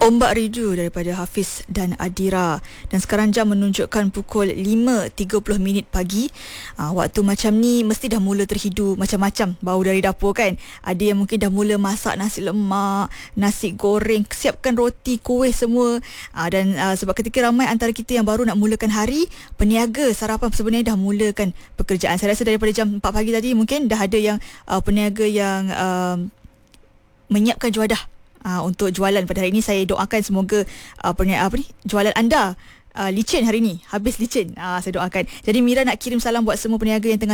Ombak Rindu daripada Hafiz dan Adira. Dan sekarang jam menunjukkan pukul 5.30 pagi. Waktu macam ni mesti dah mula terhidu macam-macam bau dari dapur kan. Ada yang mungkin dah mula masak nasi lemak, nasi goreng, siapkan roti, kuih semua. Dan sebab ketika ramai antara kita yang baru nak mulakan hari, peniaga sarapan sebenarnya dah mulakan pekerjaan. Saya rasa daripada jam 4 pagi tadi mungkin dah ada yang peniaga yang menyiapkan juadah untuk jualan pada hari ini. Saya doakan semoga jualan anda licin hari ni, habis licin. Saya doakan. Jadi Mira nak kirim salam buat semua peniaga yang tengah